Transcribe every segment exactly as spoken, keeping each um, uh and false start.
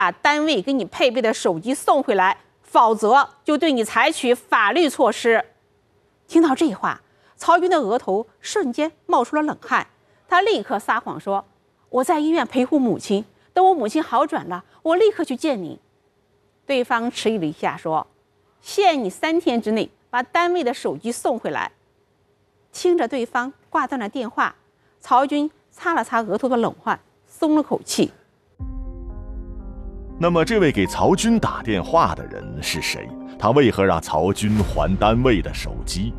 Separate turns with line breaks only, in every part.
把单位给你配备的手机送回来，否则就对你采取法律措施。听到这话，曹军的额头瞬间冒出了冷汗，他立刻撒谎说：“我在医院陪护母亲，等我母亲好转了，我立刻去见您。”对方迟疑了一下说：“限你三天之内把单位的手机送回来。”听着对方挂断了电话，曹军擦了擦额头的冷汗，松了口气。
那么这位给曹军打电话的人是谁？他为何让曹军还单位的手机？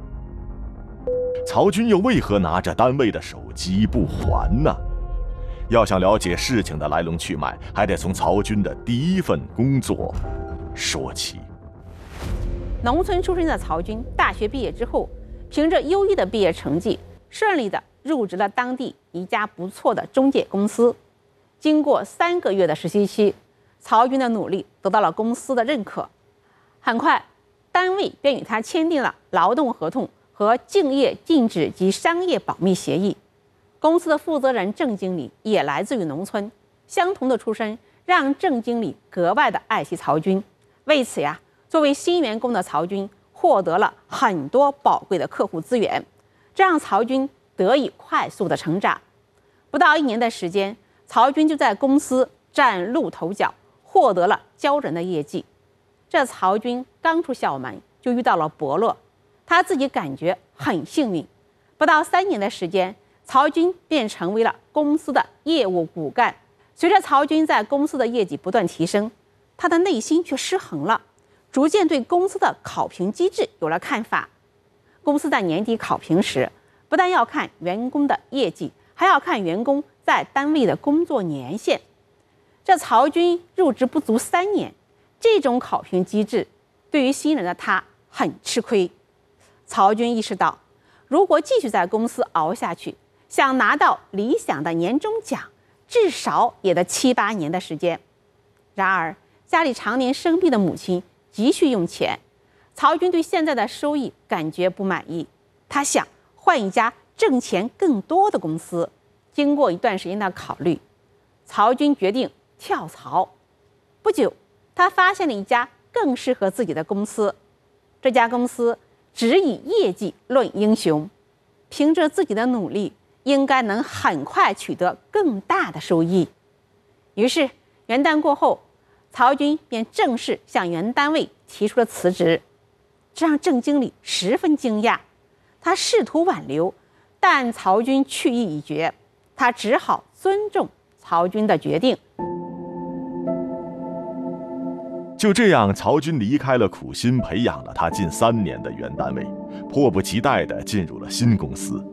曹军又为何拿着单位的手机不还呢？要想了解事情的来龙去脉，还得从曹军的第一份工作说起。
农村出身的曹军，大学毕业之后，凭着优异的毕业成绩，顺利地入职了当地一家不错的中介公司。经过三个月的实习期，曹军的努力得到了公司的认可。很快，单位便与他签订了劳动合同和竞业禁止及商业保密协议。公司的负责人郑经理也来自于农村，相同的出身让郑经理格外的爱惜曹军。为此呀，作为新员工的曹军获得了很多宝贵的客户资源，这让曹军得以快速的成长。不到一年的时间，曹军就在公司崭露头角，获得了骄人的业绩。这曹军刚出校门就遇到了伯乐，他自己感觉很幸运。不到三年的时间，曹军便成为了公司的业务骨干。随着曹军在公司的业绩不断提升，他的内心却失衡了，逐渐对公司的考评机制有了看法。公司在年底考评时，不但要看员工的业绩，还要看员工在单位的工作年限。这曹军入职不足三年，这种考评机制对于新人的他很吃亏。曹军意识到，如果继续在公司熬下去，想拿到理想的年终奖，至少也得七八年的时间。然而，家里常年生病的母亲急需用钱，曹军对现在的收益感觉不满意，他想换一家挣钱更多的公司。经过一段时间的考虑，曹军决定跳槽。不久，他发现了一家更适合自己的公司。这家公司只以业绩论英雄，凭着自己的努力，应该能很快取得更大的收益。于是元旦过后，曹军便正式向原单位提出了辞职，这让郑经理十分惊讶。他试图挽留，但曹军去意已决，他只好尊重曹军的决定。
就这样，曹军离开了苦心培养了他近三年的原单位，迫不及待地进入了新公司。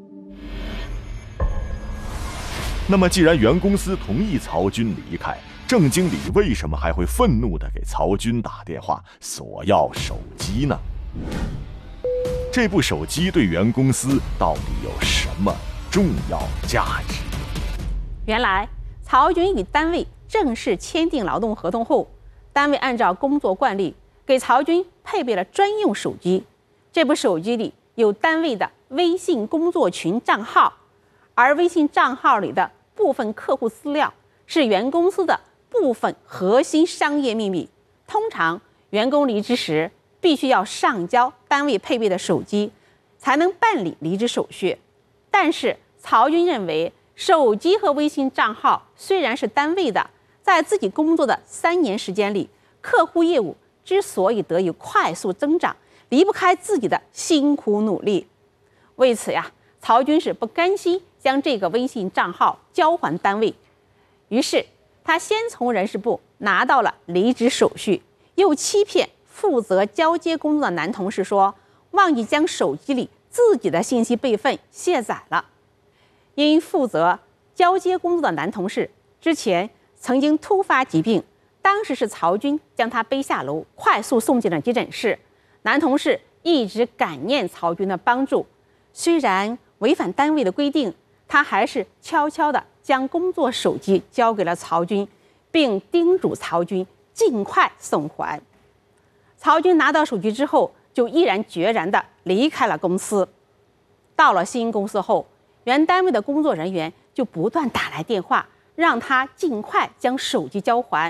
那么既然原公司同意曹军离开，郑经理为什么还会愤怒地给曹军打电话索要手机呢？这部手机对原公司到底有什么重要价值？
原来曹军与单位正式签订劳动合同后，单位按照工作惯例给曹军配备了专用手机。这部手机里有单位的微信工作群账号，而微信账号里的部分客户资料是原公司的部分核心商业秘密。通常员工离职时必须要上交单位配备的手机，才能办理离职手续。但是曹军认为，手机和微信账号虽然是单位的，在自己工作的三年时间里，客户业务之所以得以快速增长，离不开自己的辛苦努力。为此呀，曹军是不甘心将这个微信账号交还单位，于是他先从人事部拿到了离职手续，又欺骗负责交接工作的男同事说忘记将手机里自己的信息备份卸载了。因负责交接工作的男同事之前曾经突发疾病，当时是曹军将他背下楼，快速送进了急诊室。男同事一直感念曹军的帮助，虽然违反单位的规定，他还是悄悄地将工作手机交给了曹军，并叮嘱曹军尽快送还。曹军拿到手机之后，就毅然决然地离开了公司。到了新公司后，原单位的工作人员就不断打来电话， 让他尽快将手机交还。